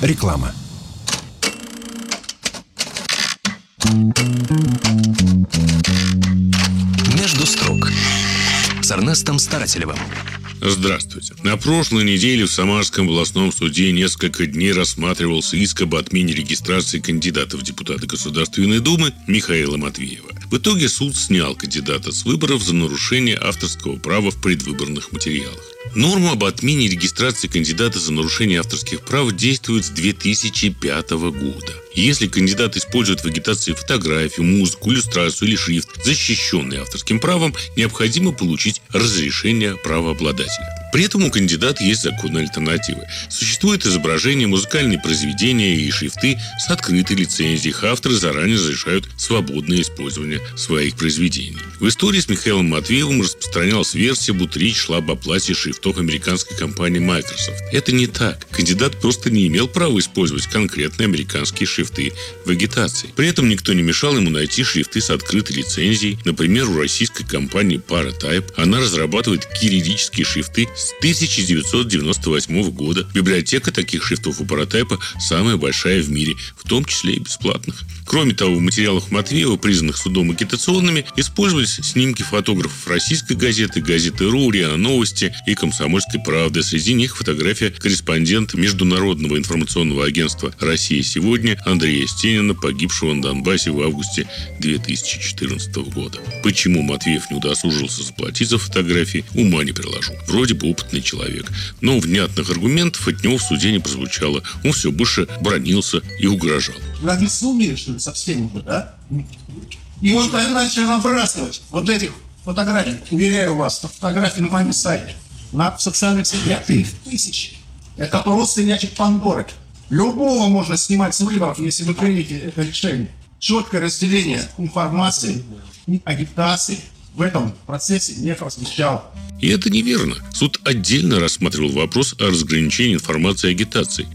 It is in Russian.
Реклама. Между строк с Эрнестом Старателевым. Здравствуйте. На прошлой неделе в Самарском областном суде несколько дней рассматривался иск об отмене регистрации кандидата в депутаты Государственной Думы Михаила Матвеева. В итоге суд снял кандидата с выборов за нарушение авторского права в предвыборных материалах. Норма об отмене регистрации кандидата за нарушение авторских прав действует с 2005 года. Если кандидат использует в агитации фотографию, музыку, иллюстрацию или шрифт, защищенный авторским правом, необходимо получить разрешение правообладателя. При этом у кандидата есть законные альтернативы. Существует изображение, музыкальные произведения и шрифты с открытой лицензией. Их авторы заранее разрешают свободное использование своих произведений. В истории с Михаилом Матвеевым распространялась версия, будто речь шла об оплате шрифтов американской компании Microsoft. Это не так. Кандидат просто не имел права использовать конкретные американские шрифты в агитации. При этом никто не мешал ему найти шрифты с открытой лицензией. Например, у российской компании Paratype она разрабатывает кириллические шрифты с 1998 года. Библиотека таких шрифтов у Paratype самая большая в мире, в том числе и бесплатных. Кроме того, в материалах Матвеева, признанных судом агитационными, использовались снимки фотографов российской газеты, газеты РУ, РИА Новости и Комсомольской правды. Среди них фотография корреспондента Международного информационного агентства «Россия сегодня» Андрея Стенина, погибшего на Донбассе в августе 2014 года. Почему Матвеев не удосужился заплатить за фотографии, ума не приложу. Вроде бы опытный человек. Но внятных аргументов от него в суде не прозвучало. Он все больше бранился и угрожал. Вы объяснили, что ли, со всеми, да? И вот тогда начали набрасывать вот этих фотографий. Уверяю вас, фотографии на моем сайте, на социальных сетях тысячи. Это просто ячек Пандоры. Любого можно снимать с выборов, если вы примете это решение. Четкое разделение информации и агитации в этом процессе не просвещало. И это неверно. Суд отдельно рассматривал вопрос о разграничении информации и агитации.